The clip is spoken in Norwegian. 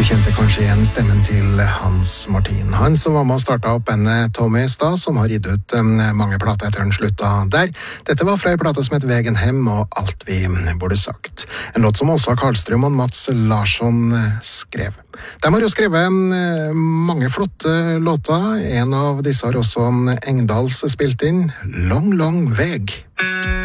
Du kjente kanskje igjen stemmen til Hans Martin. Han som var med å starte opp bandet Tommy i stad, som har gitt ut mange plater etter den slutta der. Dette var fra en plate som het Vegen Hem og Alt vi burde sagt. En låt som Åsa Karlstrøm og Mats Larsson skrev. De har jo skrevet mange flotte låter. En av disse har også Engdals spilt inn, Long Long Veg.